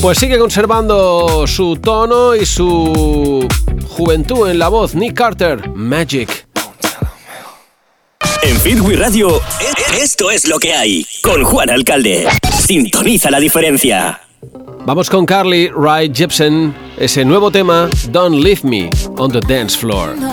Pues sigue conservando su tono y su juventud en la voz. Nick Carter, Magic. En Fit We Radio, esto es lo que hay. Con Juan Alcalde. Sintoniza la diferencia. Vamos con Carly Rae Jepsen, ese nuevo tema, Don't Leave Me on the Dance Floor.